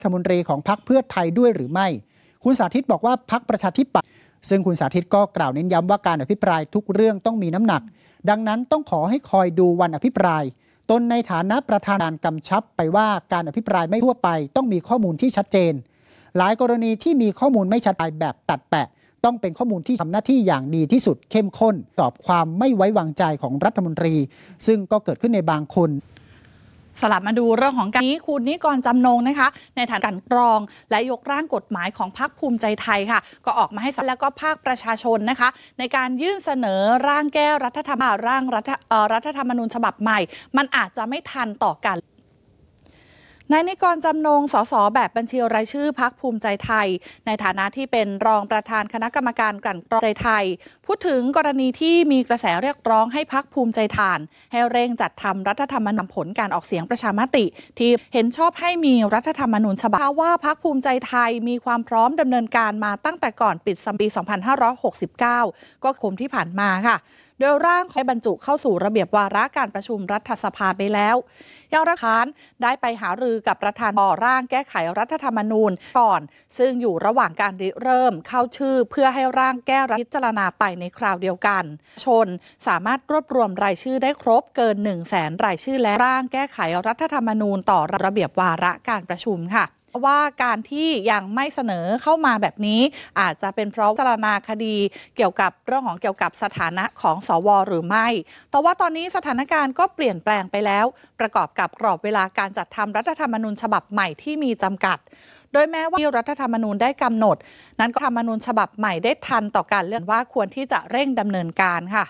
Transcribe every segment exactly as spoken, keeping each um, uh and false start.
ฐมนตรีของพรรคเพื่อไทยด้วยหรือไม่คุณสาธิตบอกว่าพรรคประชาธิปัตย์ซึ่งคุณสาธิตก็กล่าวเน้นย้ำว่าการอภิปรายทุกเรื่องต้องมีน้ำหนักดังนั้นต้องขอให้คอยดูวันอภิปรายตนในฐานะประธานการกำชับไปว่าการอภิปรายไม่ทั่วไปต้องมีข้อมูลที่ชัดเจนหลายกรณีที่มีข้อมูลไม่ชัดแบบตัดแปะต้องเป็นข้อมูลที่ทำหน้าที่อย่างดีที่สุดเข้มข้นตอบความไม่ไว้วางใจของรัฐมนตรีซึ่งก็เกิดขึ้นในบางคนสลับมาดูเรื่องของการนี้คุณนิกรจำนงนะคะในฐานะการกรองและยกร่างกฎหมายของพรรคภูมิใจไทยค่ะก็ออกมาให้แล้วก็ภาคประชาชนนะคะในการยื่นเสนอร่างแก้รัฐธรรมนูญร่างรัฐรัฐธรรมนูญฉบับใหม่มันอาจจะไม่ทันต่อกันนายนิกรจำนงสสแบบบัญชีรายชื่อพรรคภูมิใจไทยในฐานะที่เป็นรองประธานคณะกรรมการกลั่นกรองใจไทยพูดถึงกรณีที่มีกระแสเรียกร้องให้พรรคภูมิใจไทยให้เร่งจัดทำรัฐธรรมนูญผลการออกเสียงประชามติที่เห็นชอบให้มีรัฐธรรมนูญฉบับว่าพรรคภูมิใจไทยมีความพร้อมดำเนินการมาตั้งแต่ก่อนปิดสมัยปีสองพันห้าร้อยหกสิบเก้าก็คมที่ผ่านมาค่ะโดยร่างให้บรรจุเข้าสู่ระเบียบวาระการประชุมรัฐสภาไปแล้วอย่างรัฐบาลได้ไปหารือกับประธานต่อร่างแก้ไขรัฐธรรมนูญก่อนซึ่งอยู่ระหว่างการริเริ่มเข้าชื่อเพื่อให้ร่างแก้รัฐพิจารณาไปในคราวเดียวกันชนสามารถรวบรวมรายชื่อได้ครบเกิน หนึ่งแสน รายชื่อและร่างแก้ไขรัฐธรรมนูญต่อระเบียบวาระการประชุมค่ะว่าการที่ยังไม่เสนอเข้ามาแบบนี้อาจจะเป็นเพราะพิจารณาคดีเกี่ยวกับเรื่องของเกี่ยวกับสถานะของสวหรือไม่แต่ว่าตอนนี้สถานการณ์ก็เปลี่ยนแปลงไปแล้วประกอบกับกรอบเวลาการจัดทำรัฐธรรมนูญฉบับใหม่ที่มีจำกัดโดยแม้ว่ารัฐธรรมนูญได้กำหนดนั้นก็ธรรมนูญฉบับใหม่ได้ทันต่อการเลือกว่าควรที่จะเร่งดำเนินการค่ะ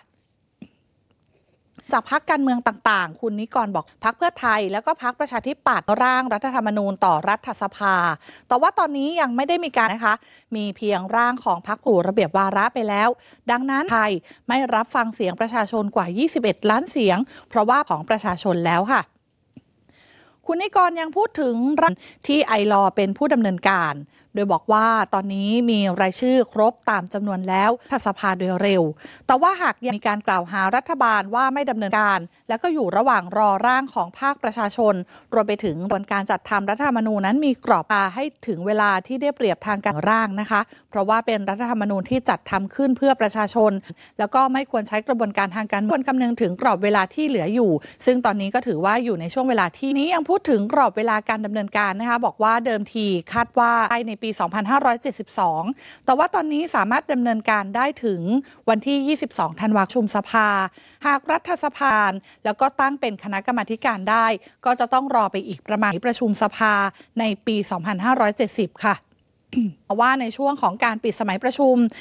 จากพรรคการเมืองต่างๆคุณนิกรบอกพรรคเพื่อไทยแล้วก็พรรคประชาธิปัตย์ร่างรัฐธรรมนูญต่อรัฐสภาแต่ว่าตอนนี้ยังไม่ได้มีการนะคะมีเพียงร่างของพรรคผู้ระเบียบวาระไปแล้วดังนั้นไทยไม่รับฟังเสียงประชาชนกว่ายี่สิบเอ็ดล้านเสียงเพราะว่าของประชาชนแล้วค่ะคุณนิกรยังพูดถึงที่ไอลอเป็นผู้ดำเนินการโดยบอกว่าตอนนี้มีรายชื่อครบตามจำนวนแล้วรัฐสภาโดยเร็วแต่ว่าหากยังมีการกล่าวหารัฐบาลว่าไม่ดำเนินการและก็อยู่ระหว่างรอร่างของภาคประชาชนรวมไปถึงกระบวนการจัดทำรัฐธรรมนูญนั้นมีกรอบให้ถึงเวลาที่ได้เปรียบทางการร่างนะคะเพราะว่าเป็นรัฐธรรมนูญที่จัดทำขึ้นเพื่อประชาชนแล้วก็ไม่ควรใช้กระบวนการทางการเมืองควรคำนึงถึงกรอบเวลาที่เหลืออยู่ซึ่งตอนนี้ก็ถือว่าอยู่ในช่วงเวลาที่นี้ยังพูดถึงกรอบเวลาการดำเนินการนะคะบอกว่าเดิมทีคาดว่าในปีสองพันห้าร้อยเจ็ดสิบสองแต่ว่าตอนนี้สามารถดำเนินการได้ถึงวันที่ยี่สิบสองธันวาคมสภาหากรัฐสภาแล้วก็ตั้งเป็นคณะกรรมาธิการได้ก็จะต้องรอไปอีกประมาณประชุมสภาในปีสองพันห้าร้อยเจ็ดสิบค่ะเพราะว่าในช่วงของการปิดสมัยประชุม